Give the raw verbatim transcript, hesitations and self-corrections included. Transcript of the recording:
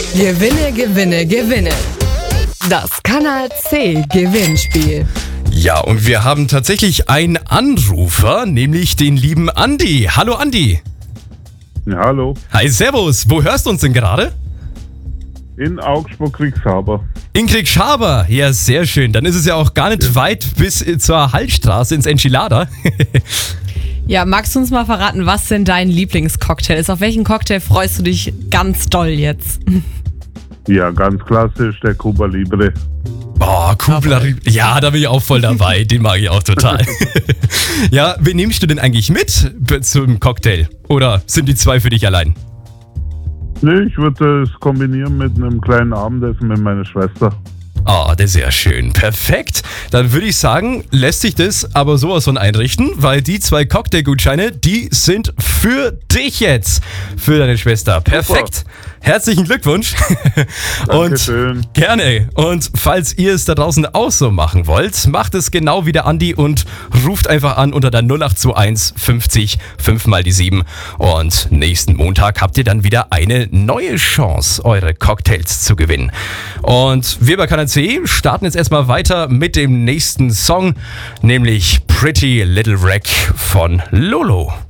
Gewinne, gewinne, gewinne. Das Kanal C Gewinnspiel. Ja, und wir haben tatsächlich einen Anrufer, nämlich den lieben Andi. Hallo Andi. Ja, hallo. Hi, servus. Wo hörst du uns denn gerade? In Augsburg, Kriegshaber. In Kriegshaber. Ja, sehr schön. Dann ist es ja auch gar nicht weit bis zur Hallstraße ins Enchilada. Ja, magst du uns mal verraten, was denn dein Lieblingscocktail ist? Auf welchen Cocktail freust du dich ganz doll jetzt? Ja, ganz klassisch, der Cuba Libre. Oh, Kubler. Ja, da bin ich auch voll dabei. Den mag ich auch total. Ja, wen nimmst du denn eigentlich mit zum Cocktail? Oder sind die zwei für dich allein? Nee, ich würde es kombinieren mit einem kleinen Abendessen mit meiner Schwester. Ah, oh, das ist sehr schön. Perfekt. Dann würde ich sagen, lässt sich das aber sowas von einrichten, weil die zwei Cocktailgutscheine, die sind für dich jetzt. Für deine Schwester. Perfekt. Super. Herzlichen Glückwunsch. Dankeschön. Und gerne. Und falls ihr es da draußen auch so machen wollt, macht es genau wie der Andi und ruft einfach an unter der null acht zwei eins fünfzig fünf mal die sieben. Und nächsten Montag habt ihr dann wieder eine neue Chance, eure Cocktails zu gewinnen. Und wir bei Kanal C starten jetzt erstmal weiter mit dem nächsten Song, nämlich Pretty Little Wreck von Lolo.